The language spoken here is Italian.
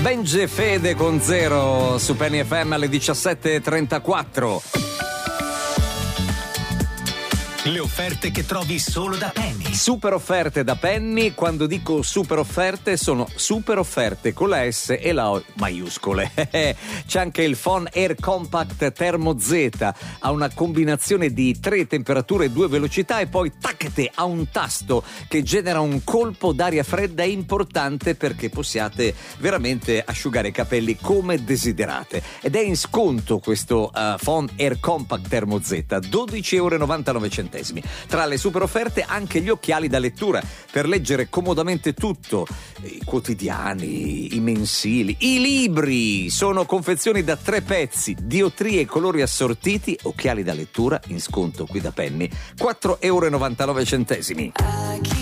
Benge Fede con Zero su Penny FM alle 17:34. Le offerte che trovi solo da Penny. Super offerte da Penny. Quando dico super offerte, sono super offerte con la S e la O maiuscole. C'è anche il Phone Air Compact Thermo Z. Ha una combinazione di 3 temperature e 2 velocità e poi tacchete a un tasto che genera un colpo d'aria fredda importante perché possiate veramente asciugare i capelli come desiderate. Ed è in sconto questo Phone Air Compact Thermo Z, 12,99 €. Tra le super offerte anche gli occhiali da lettura per leggere comodamente tutto, i quotidiani, i mensili, i libri. Sono confezioni da 3 pezzi, diottrie e colori assortiti, occhiali da lettura in sconto qui da Penny, 4,99 €.